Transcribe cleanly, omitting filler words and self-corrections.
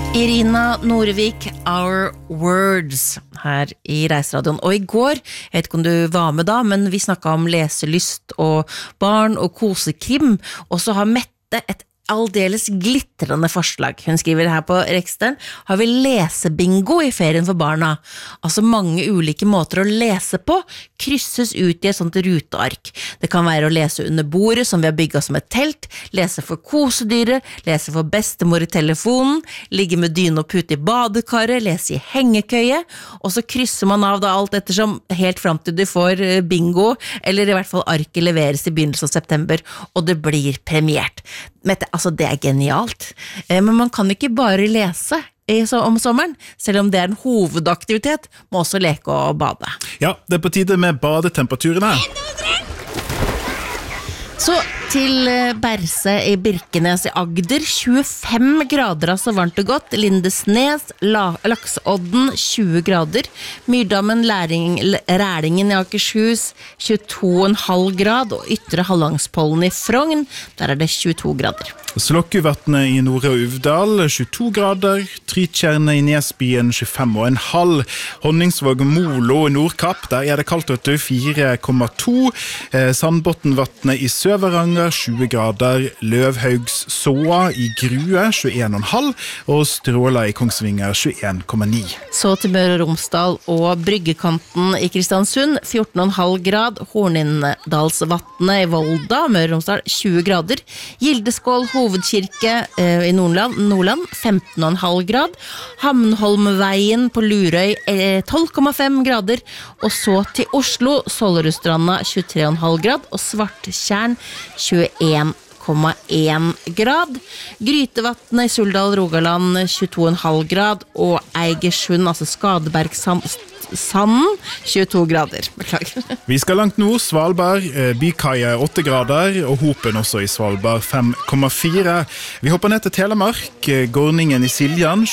Irina Norevik, Our Words, her I Reiseradioen. Og I går, jeg vet ikke om du var med da, men vi snakket om leselyst og barn og kosekrim, og så har Mette et aldeles glittrende forslag. Hun skriver her på Reksteren, har vi lesebingo I ferien for barna. Altså mange ulike måter å lese på, krysses ut I et sånt ruteark. Det kan være å lese under bordet, som vi har bygget som et telt, lese for kosedyret, lese for bestemor I telefonen, ligge med dyne og pute I badekaret, lese I hengekøye, og så krysser man av da alt ettersom helt frem til du får bingo, eller I hvert fall arket leveres I begynnelsen av september, og det blir premiert. Altså det genialt, men man kan ikke bare lese om sommeren, selv om det en hovedaktivitet, må også leke og bade. Ja, det på tide med badetemperaturene. Så til Berse I Birkenes I Agder, 25 grader, altså varmt og godt. Lindesnes, Laksodden, 20 grader. Myrdammen, Rælingen I Akershus, 22,5 grad, og Ytre Hallandspollen I Frogn, der det 22 grader. Slokkuvatnet I Nore og Uvdal, 22 grader. Trytjerne I Nesbyen, 25,5. Honningsvåg Molo I Nordkapp, der det kaldt ute, 4,2. Sandbottenvatnet I Søveranger, 20 grader. Løvhaugs Såa I Grue, 21,5. Og Stråla I Kongsvinger, 21,9. Så til Møre og Romsdal og Bryggekanten I Kristiansund, 14,5 grad. Hornindalsvatnet I Volda, Møre og Romsdal, 20 grader. Gildeskål, Hovedkirke I Nordland, 15,5 grad. Hamnholmveien på Lurøy, 12,5 grader. Og så til Oslo, Solrødstranda, 23,5 grad. Og Svarttjern, 21,1 grad. Grytevatnet I Suldal, Rogaland, 22,5 grad. Og Eigersund, altså Skadebergsanden, 22 grader. Beklager. Vi skal langt nord, Svalbard, Bykaia 8 grader, og Hopen også I Svalbard 5,4. Vi hopper ned til Telemark, Gårdningen I Siljan,